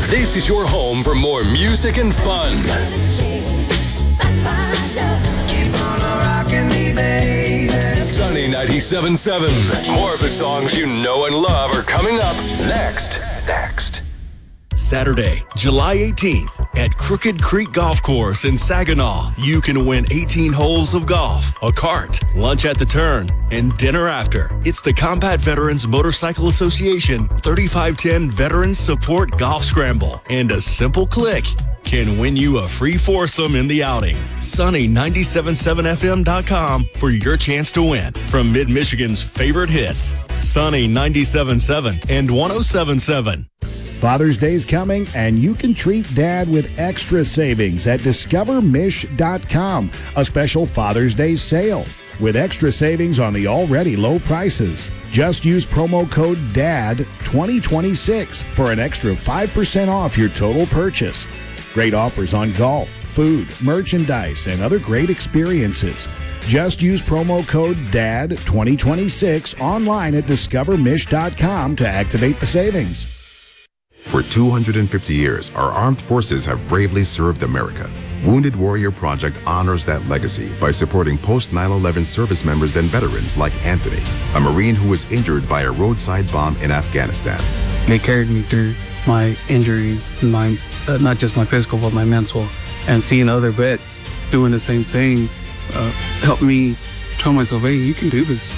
This is your home for more music and fun. Sunny 97.7. More of the songs you know and love are coming up next. Saturday, July 18th at Crooked Creek Golf Course in Saginaw. You can win 18 holes of golf, a cart, lunch at the turn, and dinner after. It's the Combat Veterans Motorcycle Association 3510 Veterans Support Golf Scramble. And a simple click can win you a free foursome in the outing. Sunny977fm.com for your chance to win. From Mid-Michigan's favorite hits, Sunny 97.7 and 107.7. Father's Day's coming, and you can treat Dad with extra savings at DiscoverMish.com, a special Father's Day sale with extra savings on the already low prices. Just use promo code DAD2026 for an extra 5% off your total purchase. Great offers on golf, food, merchandise, and other great experiences. Just use promo code DAD2026 online at DiscoverMish.com to activate the savings. For 250 years, our armed forces have bravely served America. Wounded Warrior Project honors that legacy by supporting post-9/11 service members and veterans like Anthony, a Marine who was injured by a roadside bomb in Afghanistan. They carried me through my injuries, not just my physical, but my mental. And seeing other vets doing the same thing helped me tell myself, hey, you can do this.